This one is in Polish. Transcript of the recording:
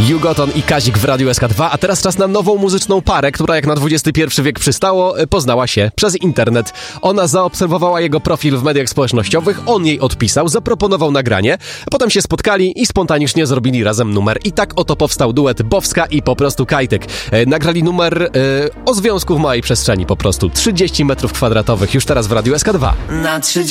Jugoton i Kazik w Radiu SK2, a teraz czas na nową muzyczną parę, która jak na XXI wiek przystało, poznała się przez internet. Ona zaobserwowała jego profil w mediach społecznościowych, on jej odpisał, zaproponował nagranie, potem się spotkali i spontanicznie zrobili razem numer. I tak oto powstał duet Bowska i Po prostu Kajtek. Nagrali numer o związku w małej przestrzeni po prostu. 30 metrów kwadratowych już teraz w Radiu SK2. Na 30